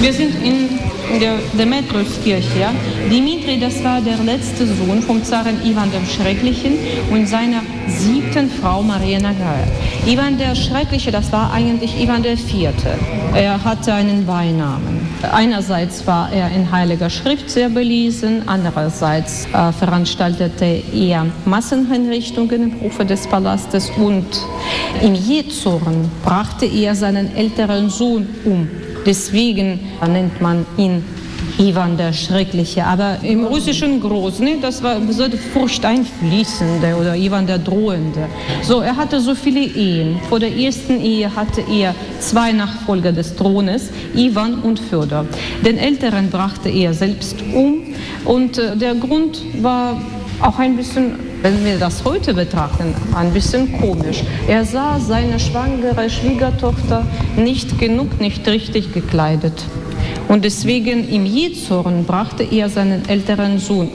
Wir sind in der Demetriuskirche. Ja? Dimitri, das war der letzte Sohn vom Zaren Iwan dem Schrecklichen und seiner 7. Frau Maria Nagaja. Iwan der Schreckliche, das war eigentlich Iwan der 4. Er hatte einen Beinamen. Einerseits war er in Heiliger Schrift sehr belesen, andererseits veranstaltete er Massenhinrichtungen im Hofe des Palastes und im Jähzorn brachte er seinen älteren Sohn um. Deswegen nennt man ihn Iwan der Schreckliche. Aber im russischen Grozny, das war so der Furchteinfließende oder Iwan der Drohende. So, er hatte so viele Ehen. Vor der ersten Ehe hatte er 2 Nachfolger des Thrones, Iwan und Fjodor. Den Älteren brachte er selbst um und der Grund war auch ein bisschen, wenn wir das heute betrachten, ein bisschen komisch. Er sah seine schwangere Schwiegertochter nicht richtig gekleidet. Und deswegen im Jähzorn brachte er seinen älteren Sohn.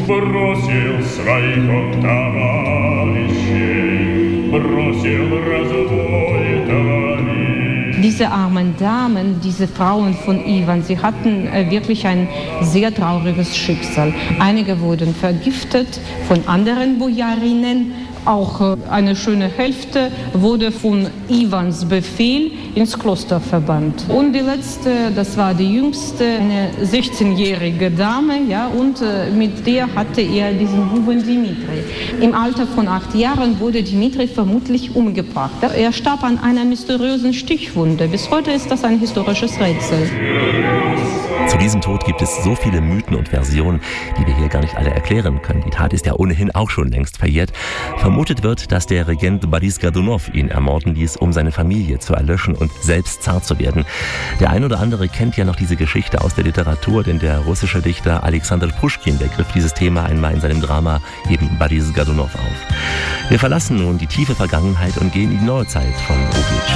Diese armen Damen, diese Frauen von Iwan, sie hatten wirklich ein sehr trauriges Schicksal. Einige wurden vergiftet von anderen Bojarinnen. Auch eine schöne Hälfte wurde von Iwans Befehl ins Kloster verbannt. Und die letzte, das war die jüngste, eine 16-jährige Dame, ja, und mit der hatte er diesen Buben Dimitri. Im Alter von 8 Jahren wurde Dimitri vermutlich umgebracht. Er starb an einer mysteriösen Stichwunde. Bis heute ist das ein historisches Rätsel. Zu diesem Tod gibt es so viele Mythen und Versionen, die wir hier gar nicht alle erklären können. Die Tat ist ja ohnehin auch schon längst verjährt. Vermutet wird, dass der Regent Boris Godunov ihn ermorden ließ, um seine Familie zu erlöschen und selbst Zar zu werden. Der ein oder andere kennt ja noch diese Geschichte aus der Literatur, denn der russische Dichter Alexander Puschkin, der griff dieses Thema einmal in seinem Drama eben Boris Godunov auf. Wir verlassen nun die tiefe Vergangenheit und gehen in die Neuzeit von Uglitsch.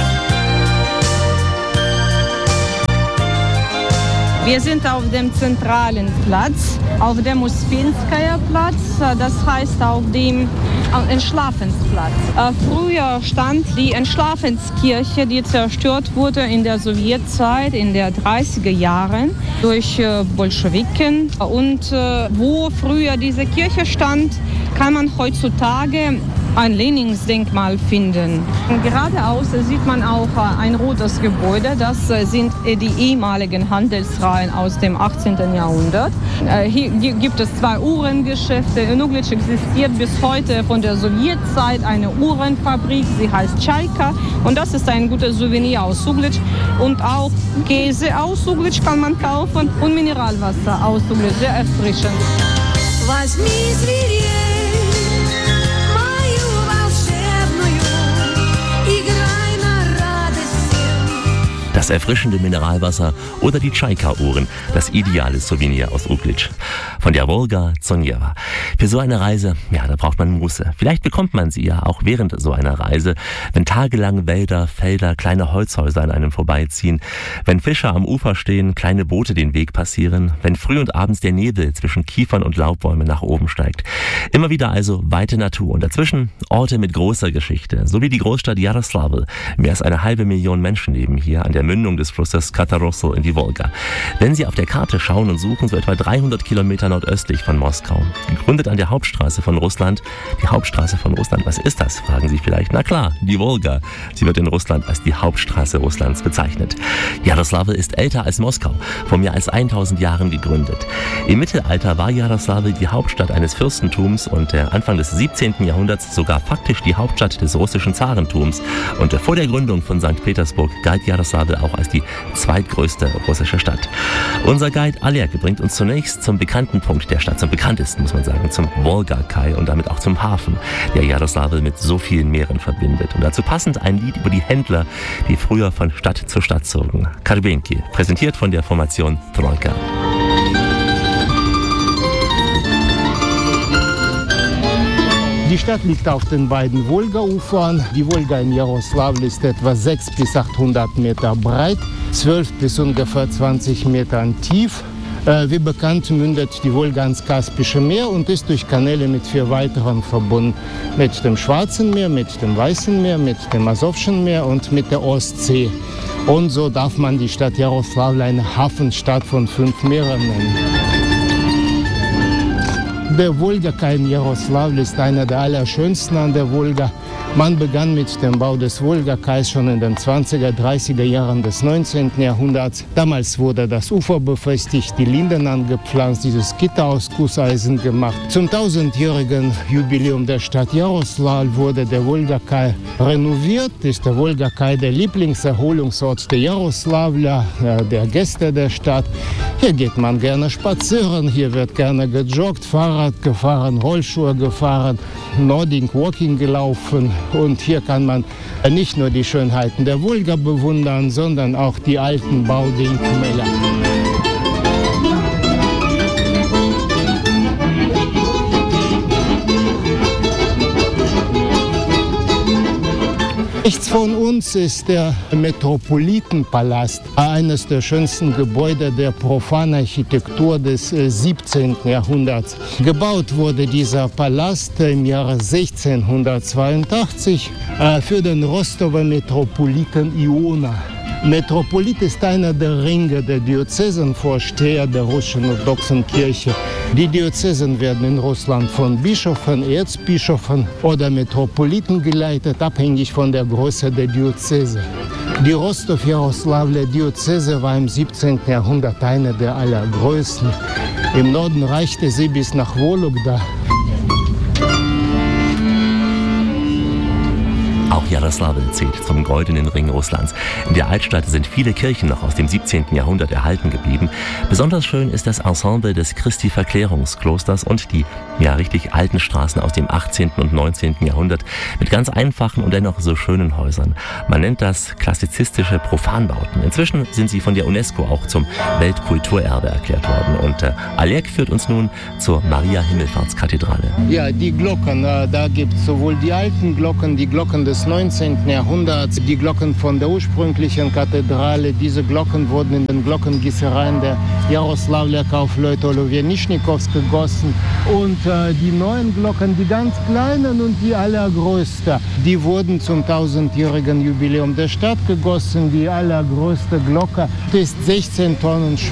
Wir sind auf dem zentralen Platz, auf dem Uspenskaja Platz, das heißt auf dem Entschlafensplatz. Früher stand die Entschlafenskirche, die zerstört wurde in der Sowjetzeit in den 30er Jahren durch Bolschewiken. Und wo früher diese Kirche stand, kann man heutzutage ein Lenindenkmal finden. Geradeaus sieht man auch ein rotes Gebäude. Das sind die ehemaligen Handelsreihen aus dem 18. Jahrhundert. Hier gibt es 2 Uhrengeschäfte. In Uglitsch existiert bis heute von der Sowjetzeit eine Uhrenfabrik. Sie heißt Tschaika. Und das ist ein gutes Souvenir aus Uglitsch. Und auch Käse aus Uglitsch kann man kaufen und Mineralwasser aus Uglitsch. Sehr erfrischend. Das erfrischende Mineralwasser oder die Tschaika-Uhren, das ideale Souvenir aus Uglitsch. Von der Wolga zur Neva. Für so eine Reise, ja, da braucht man Muße. Vielleicht bekommt man sie ja auch während so einer Reise, wenn tagelang Wälder, Felder, kleine Holzhäuser an einem vorbeiziehen, wenn Fischer am Ufer stehen, kleine Boote den Weg passieren, wenn früh und abends der Nebel zwischen Kiefern und Laubbäumen nach oben steigt. Immer wieder also weite Natur und dazwischen Orte mit großer Geschichte, so wie die Großstadt Jaroslavl. Mehr als 500.000 Menschen leben hier an der Mündung des Flusses Katarosl in die Wolga. Wenn Sie auf der Karte schauen und suchen, so etwa 300 Kilometer nordöstlich von Moskau. Gegründet an der Hauptstraße von Russland. Die Hauptstraße von Russland, was ist das? Fragen Sie vielleicht. Na klar, die Wolga. Sie wird in Russland als die Hauptstraße Russlands bezeichnet. Jaroslavl ist älter als Moskau, vor mehr als 1000 Jahren gegründet. Im Mittelalter war Jaroslavl die Hauptstadt eines Fürstentums und Anfang des 17. Jahrhunderts sogar faktisch die Hauptstadt des russischen Zarentums. Und vor der Gründung von St. Petersburg galt Jaroslavl auch als die zweitgrößte russische Stadt. Unser Guide Alerke bringt uns zunächst zum bekannten Punkt der Stadt, zum bekanntesten, muss man sagen, zum Wolga-Kai und damit auch zum Hafen, der Jaroslavl mit so vielen Meeren verbindet. Und dazu passend ein Lied über die Händler, die früher von Stadt zu Stadt zogen. Karbenki, präsentiert von der Formation Trojka. Die Stadt liegt auf den beiden Wolga-Ufern. Die Wolga in Jaroslavl ist etwa 600 bis 800 Meter breit, 12 bis ungefähr 20 Metern tief. Wie bekannt mündet die Wolga ins Kaspische Meer und ist durch Kanäle mit 4 weiteren verbunden. Mit dem Schwarzen Meer, mit dem Weißen Meer, mit dem Asowschen Meer und mit der Ostsee. Und so darf man die Stadt Jaroslavl eine Hafenstadt von 5 Meeren nennen. Der Wolgakai in Jaroslavl ist einer der allerschönsten an der Wolga. Man begann mit dem Bau des Wolgakais schon in den 20er, 30er Jahren des 19. Jahrhunderts. Damals wurde das Ufer befestigt, die Linden angepflanzt, dieses Gitter aus Gusseisen gemacht. Zum 1000-jährigen Jubiläum der Stadt Jaroslavl wurde der Wolgakai renoviert. Ist der Wolgakai der Lieblingserholungsort der Jaroslavler, der Gäste der Stadt. Hier geht man gerne spazieren, hier wird gerne gejoggt, Fahrrad gefahren, Rollschuhe gefahren, Nordic Walking gelaufen. Und hier kann man nicht nur die Schönheiten der Wolga bewundern, sondern auch die alten Baudenkmäler. Rechts von uns ist der Metropolitenpalast, eines der schönsten Gebäude der Profanarchitektur des 17. Jahrhunderts. Gebaut wurde dieser Palast im Jahre 1682 für den Rostower Metropoliten Iona. Metropolit ist einer der Ringe der Diözesenvorsteher der russischen orthodoxen Kirche. Die Diözesen werden in Russland von Bischöfen, Erzbischöfen oder Metropoliten geleitet, abhängig von der Größe der Diözese. Die Rostow-Jaroslavler Diözese war im 17. Jahrhundert eine der allergrößten. Im Norden reichte sie bis nach Wologda. Auch Jaroslavl zählt zum goldenen Ring Russlands. In der Altstadt sind viele Kirchen noch aus dem 17. Jahrhundert erhalten geblieben. Besonders schön ist das Ensemble des Christi-Verklärungsklosters und die richtig alten Straßen aus dem 18. und 19. Jahrhundert mit ganz einfachen und dennoch so schönen Häusern. Man nennt das klassizistische Profanbauten. Inzwischen sind sie von der UNESCO auch zum Weltkulturerbe erklärt worden. Und Oleg führt uns nun zur Maria-Himmelfahrtskathedrale. Ja, die Glocken, da gibt es sowohl die alten Glocken, die Glocken des 19. Jahrhunderts, die Glocken von der ursprünglichen Kathedrale. Diese Glocken wurden in den Glockengießereien der Jaroslavler Kaufleute Olowienischnikows gegossen. Und die neuen Glocken, die ganz kleinen und die allergrößte, die wurden zum 1000-jährigen Jubiläum der Stadt gegossen. Die allergrößte Glocke ist 16 Tonnen schwer.